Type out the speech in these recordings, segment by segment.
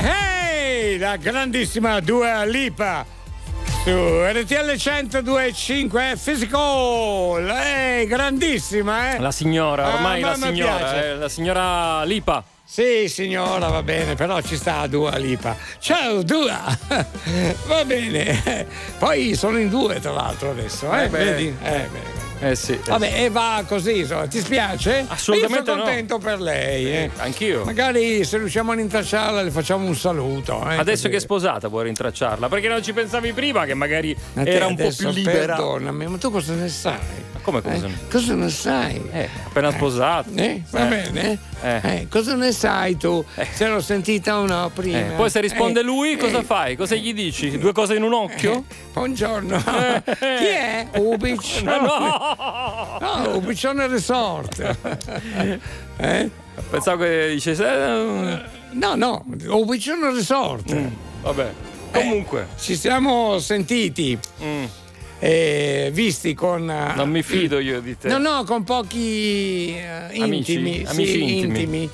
La grandissima Dua Lipa su RTL 102.5 Physical, grandissima, La signora, ormai la signora Lipa. Sì, signora, va bene, però ci sta Dua Lipa. Ciao Dua! Va bene. Poi sono in due, tra l'altro, adesso, vedi? Sì. Vabbè, e va così, insomma. Ti spiace? Assolutamente io sono contento per lei. Anch'io. Magari se riusciamo a rintracciarla le facciamo un saluto. Adesso così. che è sposata vuoi rintracciarla? Perché non ci pensavi prima che magari era un po' più libera? Perdonami, ma tu cosa ne sai? Come cosa? Cosa ne sai? Appena sposato. Va bene? Cosa ne sai tu? Se l'ho sentita o no prima? Poi se risponde lui, cosa fai? Cosa gli dici? Due cose in un occhio? Buongiorno. Chi è? Ubic? No, Ubicione Resort. Pensavo che dicesse. No, Ubicione Resort. Vabbè. Comunque. Ci siamo sentiti. Visti con non mi fido io di te. No, con pochi intimi, amici intimi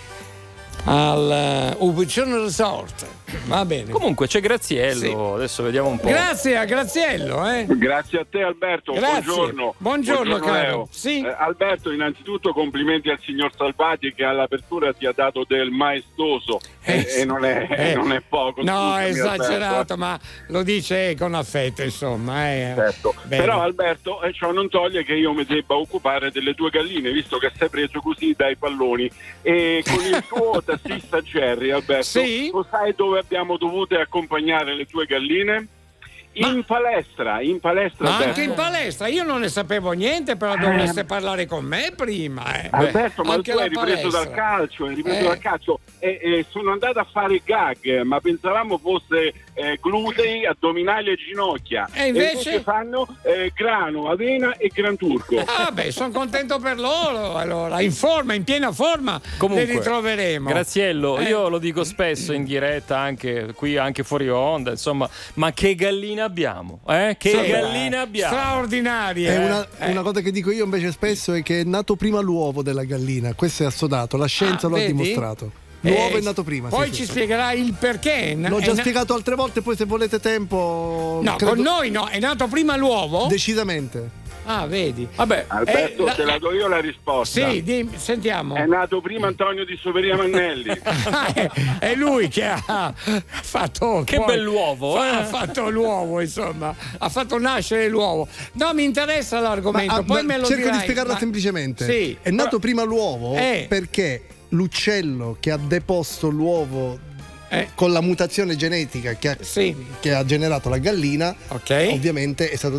al Ubicione Resort. Va bene. Comunque c'è Graziello, sì. Adesso vediamo un po'. Grazie a Graziello, Grazie a te Alberto. Grazie. Buongiorno caro. Leo. Sì. Alberto, innanzitutto complimenti al signor Salvati che all'apertura ti ha dato del maestoso e non è poco. No, è esagerato, Alberto. ma lo dice con affetto, insomma. Certo. Però Alberto, ciò non toglie che io mi debba occupare delle tue galline, visto che sei preso così dai palloni. E con il tuo tassista Jerry, Alberto, sì? lo sai dove abbiamo dovuto accompagnare le tue galline? In palestra. Ma Alberto. anche in palestra? Io non ne sapevo niente, però dovreste parlare con me prima. Alberto, ma anche tu hai ripreso dal calcio, e sono andato a fare gag, ma pensavamo fosse glutei, addominali e ginocchia. E invece fanno grano, avena e gran turco. Sono contento per loro. Allora, in piena forma. Comunque, le ritroveremo. Graziello, io lo dico spesso in diretta, anche qui, anche fuori onda, insomma, ma che galline abbiamo? Galline abbiamo? Straordinarie. Una cosa che dico io invece spesso è che è nato prima l'uovo della gallina. Questo è assodato, la scienza lo ha dimostrato. L'uovo è nato prima. Poi ci spiegherai il perché. L'ho già spiegato altre volte, poi se volete tempo. No, con noi no, è nato prima l'uovo? Decisamente. Ah, vedi. Vabbè, Alberto, te la do io la risposta. Sì, sentiamo. È nato prima Antonio di Soveria Mannelli. È lui che ha fatto. Che bell'uovo, Ha fatto l'uovo, insomma. Ha fatto nascere l'uovo. No, mi interessa l'argomento. Poi me lo cerco dirai, di spiegarla semplicemente. Sì, è nato prima l'uovo perché l'uccello che ha deposto l'uovo con la mutazione genetica che ha generato la gallina, ovviamente è stato